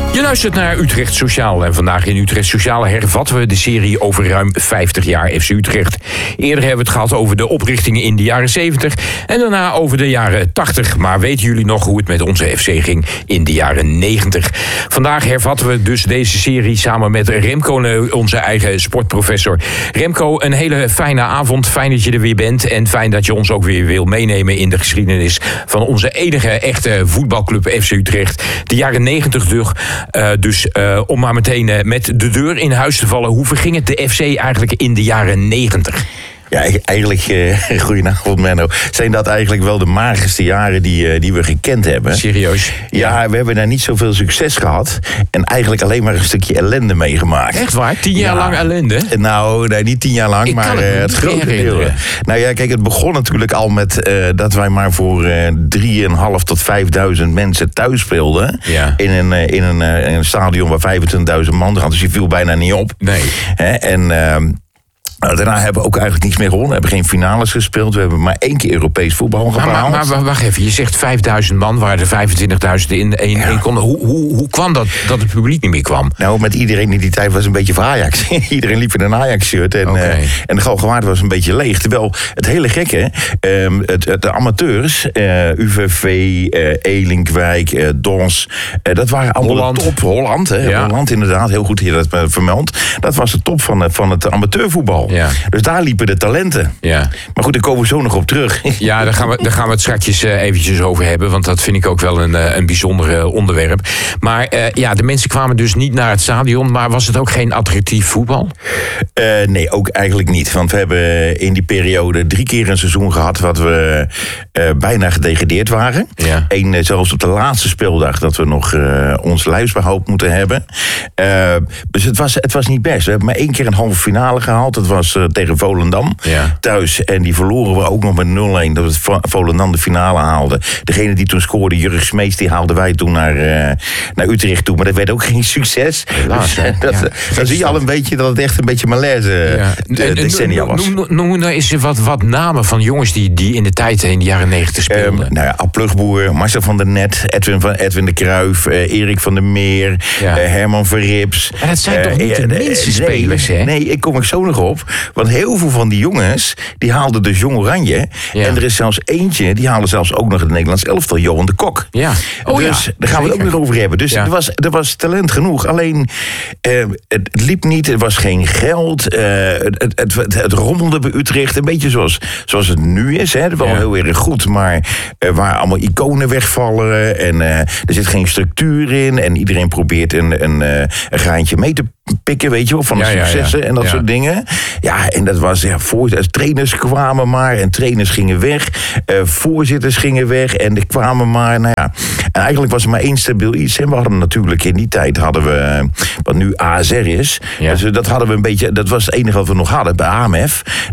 Je luistert naar Utrecht Sociaal en vandaag in Utrecht Sociaal hervatten we de serie over ruim 50 jaar FC Utrecht. Eerder hebben we het gehad over de oprichting in de jaren 70 en daarna over de jaren 80. Maar weten jullie nog hoe het met onze FC ging in de jaren 90? Vandaag hervatten we dus deze serie samen met Remco, onze eigen sportprofessor. Remco, een hele fijne avond. Fijn dat je er weer bent en fijn dat je ons ook weer wil meenemen in de geschiedenis van onze enige echte voetbalclub FC Utrecht. De jaren 90 dus om maar meteen met de deur in huis te vallen. Hoe verging het de FC eigenlijk in de jaren 90? Ja, eigenlijk, goedenavond Menno, zijn dat eigenlijk wel de magerste jaren die we gekend hebben. Serieus? Ja, we hebben daar niet zoveel succes gehad en eigenlijk alleen maar een stukje ellende meegemaakt. Echt waar? 10 jaar lang ellende? Nou, nee, niet 10 jaar lang, maar het grote deel. Nou ja, kijk, het begon natuurlijk al met dat wij maar voor 3.500 tot 5.000 mensen thuis speelden. Ja. In een stadion waar 25.000 man hadden, dus je viel bijna niet op. Nee. Daarna hebben we ook eigenlijk niets meer gewonnen. We hebben geen finales gespeeld. We hebben maar 1 keer Europees voetbal gehaald. Maar wacht even, je zegt 5.000 man, waar er 25.000 in konden. Hoe kwam dat het publiek niet meer kwam? Nou, met iedereen in die tijd was een beetje voor Ajax. Iedereen liep in een Ajax-shirt en de Galgenwaard was een beetje leeg. Terwijl het hele gekke, de amateurs, UVV, Elinkwijk, Dons, dat waren allemaal de top. Holland, hè? Ja. Holland inderdaad, heel goed hier dat vermeld. Dat was de top van het amateurvoetbal. Ja. Dus daar liepen de talenten. Ja. Maar goed, daar komen we zo nog op terug. Ja, daar gaan we het straks eventjes over hebben. Want dat vind ik ook wel een bijzonder onderwerp. Maar de mensen kwamen dus niet naar het stadion. Maar was het ook geen attractief voetbal? Nee, ook eigenlijk niet. Want we hebben in die periode 3 keer een seizoen gehad wat we bijna gedegradeerd waren. Ja. Eén zelfs op de laatste speeldag dat we nog ons lijfsbehoud moeten hebben. Dus het was niet best. We hebben maar 1 keer een halve finale gehaald. Dat was tegen Volendam thuis. En die verloren we ook nog met 0-1. Dat Volendam de finale haalde. Degene die toen scoorde, Jurgen Smeets, die haalden wij toen naar Utrecht toe. Maar dat werd ook geen succes. Helaas, dus, dan zie je al een beetje dat het echt een beetje malaise decennia was. Noem nou eens wat namen van jongens die in de tijd in de jaren 90 speelden. Ab Plugboer, Marcel van der Net, Edwin de Cruijff, Erik van der Meer, Herman Verrips. En dat zijn toch niet de minste spelers, hè? Nee, ik kom er zo nog op. Want heel veel van die jongens, die haalden dus Jong Oranje. Ja. En er is zelfs eentje, die haalde zelfs ook nog het Nederlands elftal, Johan de Kok. Ja. Dus daar gaan we het ook nog over hebben. Dus er was talent genoeg. Alleen, het liep niet, er was geen geld. Het rommelde bij Utrecht. Een beetje zoals het nu is. Hè. Wel heel erg goed, maar waar allemaal iconen wegvallen. En er zit geen structuur in. En iedereen probeert een graantje mee te pikken, weet je wel, van de successen en dat soort dingen. Ja, en dat was, trainers kwamen maar en trainers gingen weg. Voorzitters gingen weg en die kwamen maar, En eigenlijk was er maar 1 stabiel iets. En we hadden natuurlijk in die tijd, wat nu ASR is. Ja. Dus dat hadden we een beetje, dat was het enige wat we nog hadden bij AMF.